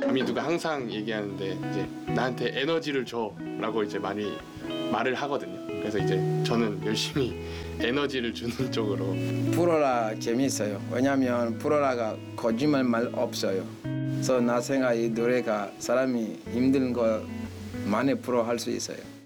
자민두가 항상 얘기하는데 이제 나한테 에너지를 줘라고 이제 많이 말을 하거든요. 그래서 이제 저는 열심히 에너지를 주는 쪽으로. 프로라 재밌어요. 왜냐하면 프로라가 거짓말 말 없어요. 그래서 나 생각 이 노래가 사람이 힘든 거 많이 프로 할 수 있어요.